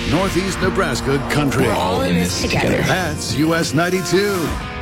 Northeast Nebraska country. We're all in this together. That's US 92.